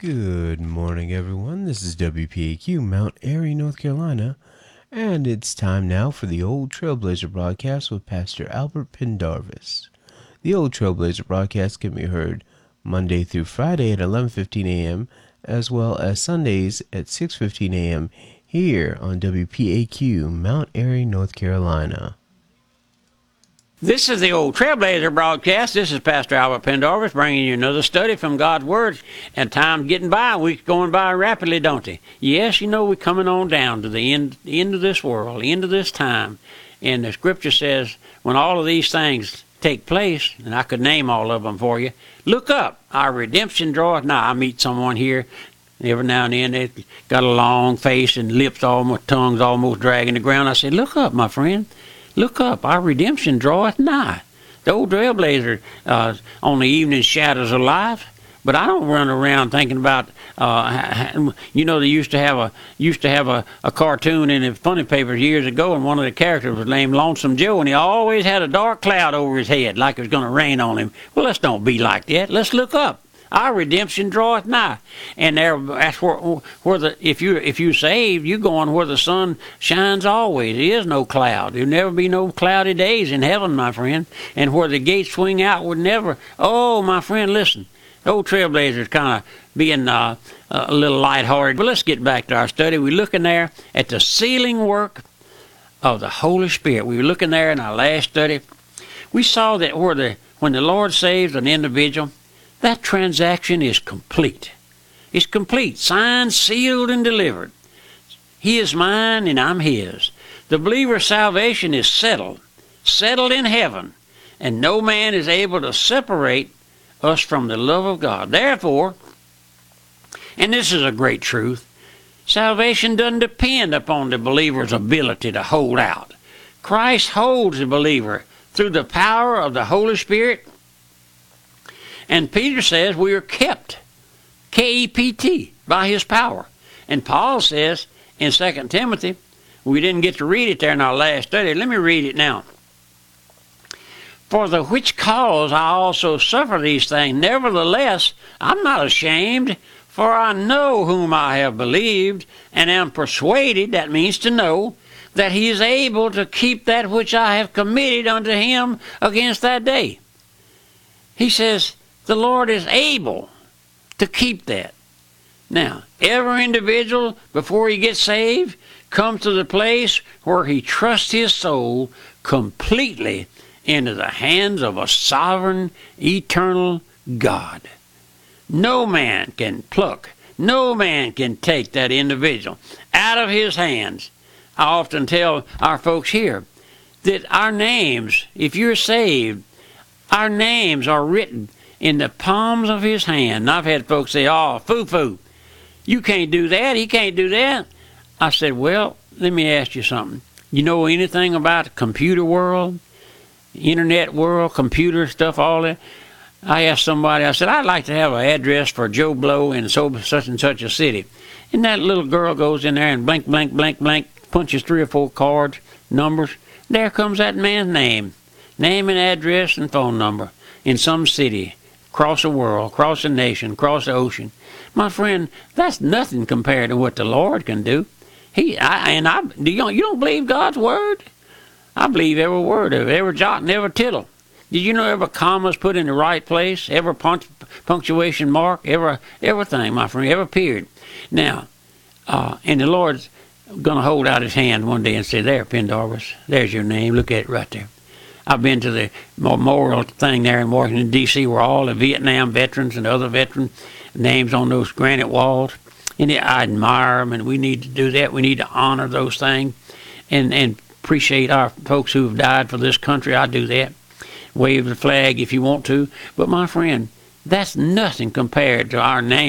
Good morning, everyone. This is WPAQ, Mount Airy, North Carolina, and it's time now for the Old Trailblazer broadcast with Pastor Albert Pendarvis. The Old Trailblazer broadcast can be heard Monday through Friday at 11:15 a.m., as well as Sundays at 6:15 a.m. here on WPAQ, Mount Airy, North Carolina. This is the Old Trailblazer broadcast. This is Pastor Albert Pendarvis bringing you another study from God's Word. And time's getting by. Weeks going by rapidly, don't they? Yes, you know we're coming on down to the end of this world, the end of this time. And the Scripture says when all of these things take place, and I could name all of them for you, look up. Our redemption draweth nigh. I meet someone here every now and then. They got a long face and lips almost, tongues almost dragging the ground. I say, look up, my friend. Look up, our redemption draweth nigh. The Old Trailblazer on the evening shadows of life, but I don't run around thinking about. They used to have a cartoon in the funny papers years ago, and one of the characters was named Lonesome Joe, and he always had a dark cloud over his head, like it was going to rain on him. Well, let's don't be like that. Let's look up. Our redemption draweth nigh, and that's if you saved, you going where the sun shines always. There is no cloud. There'll never be no cloudy days in heaven, my friend. And where the gates swing out would never. Oh, my friend, listen. The Old Trailblazer's kind of being a little lighthearted, but let's get back to our study. We're looking there at the sealing work of the Holy Spirit. We were looking there in our last study. We saw that when the Lord saves an individual, that transaction is complete. It's complete, signed, sealed, and delivered. He is mine, and I'm his. The believer's salvation is settled in heaven, and no man is able to separate us from the love of God. Therefore, and this is a great truth, salvation doesn't depend upon the believer's ability to hold out. Christ holds the believer through the power of the Holy Spirit. And Peter says we are kept, K-E-P-T, by his power. And Paul says in 2 Timothy, we didn't get to read it there in our last study. Let me read it now. For the which cause I also suffer these things. Nevertheless, I'm not ashamed, for I know whom I have believed, and am persuaded, that means to know, that he is able to keep that which I have committed unto him against that day. He says, the Lord is able to keep that. Now, every individual, before he gets saved, comes to the place where he trusts his soul completely into the hands of a sovereign, eternal God. No man can pluck, no man can take that individual out of his hands. I often tell our folks here that our names, if you're saved, our names are written in the palms of his hand. And I've had folks say, oh, foo-foo, you can't do that, he can't do that. I said, well, let me ask you something. You know anything about the computer world, internet world, computer stuff, all that? I asked somebody, I said, I'd like to have an address for Joe Blow in such and such a city. And that little girl goes in there and blank, blank, blank, blank, punches 3 or 4 cards, numbers. There comes that man's name and address and phone number in some city, across the world, across the nation, across the ocean. My friend, that's nothing compared to what the Lord can do. You don't believe God's word? I believe every word of it, every jot and every tittle. Did you know every comma's put in the right place, every punctuation mark, everything, my friend, every period? Now, and the Lord's going to hold out his hand one day and say, there, Pendarvis, there's your name, look at it right there. I've been to the memorial thing there in Washington, D.C., where all the Vietnam veterans and other veteran names on those granite walls. And I admire them, and we need to do that. We need to honor those things and appreciate our folks who have died for this country. I do that. Wave the flag if you want to. But, my friend, that's nothing compared to our name.